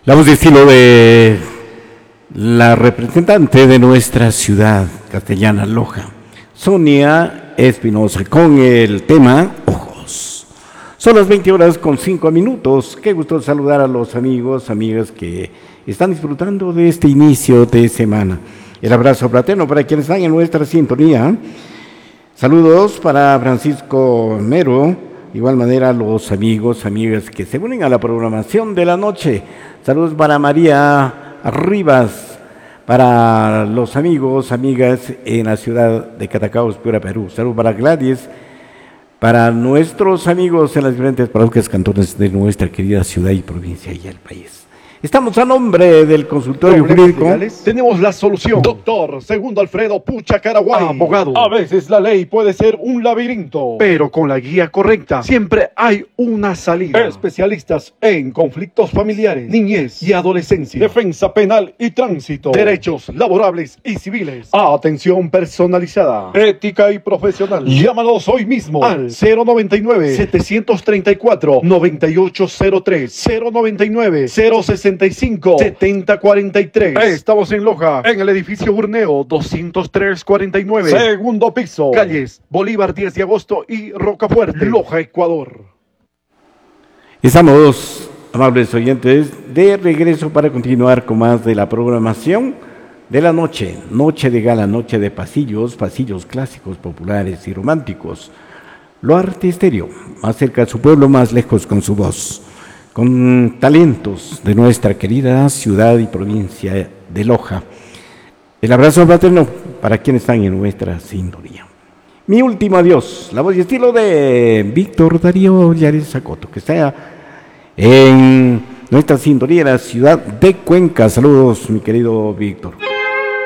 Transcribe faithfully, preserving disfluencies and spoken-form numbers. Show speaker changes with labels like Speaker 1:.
Speaker 1: La voz de estilo de la representante de nuestra ciudad castellana, Loja, Sonia Espinosa, con el tema Ojos. Son las veinte horas con cinco minutos. Qué gusto saludar a los amigos, amigas que están disfrutando de este inicio de semana. El abrazo fraterno para quienes están en nuestra sintonía. Saludos para Francisco Mero. De igual manera, los amigos, amigas que se unen a la programación de la noche. Saludos para María Rivas, para los amigos, amigas en la ciudad de Catacaos, Piura, Perú. Saludos para Gladys, para nuestros amigos en las diferentes parroquias, cantones de nuestra querida ciudad y provincia y el país. Estamos a nombre del consultorio jurídico.
Speaker 2: Tenemos la solución. Doctor Segundo Alfredo Pucha Caraguay, abogado. A veces la ley puede ser un laberinto, pero con la guía correcta siempre hay una salida. Especialistas en conflictos familiares, niñez y adolescencia, defensa penal y tránsito, derechos laborables y civiles, atención personalizada, ética y profesional. Llámanos hoy mismo al cero noventa y nueve, setecientos treinta y cuatro, noventa y ocho cero tres, cero noventa y nueve, cero sesenta y cinco, setenta cuarenta y tres. Estamos en Loja, en el edificio Burneo doscientos tres cuarenta y nueve, segundo piso, calles Bolívar diez de agosto y Rocafuerte, Loja, Ecuador.
Speaker 1: Estamos, amables oyentes, de regreso para continuar con más de la programación de la noche. Noche de gala, noche de pasillos, pasillos clásicos, populares y románticos. Loarte Estéreo, más cerca de su pueblo, más lejos con su voz. Con talentos de nuestra querida ciudad y provincia de Loja. El abrazo fraterno para quienes están en nuestra sintonía. Mi último adiós, la voz y estilo de Víctor Darío Llares Zacoto, que está en nuestra sintonía en la ciudad de Cuenca. Saludos, mi querido Víctor.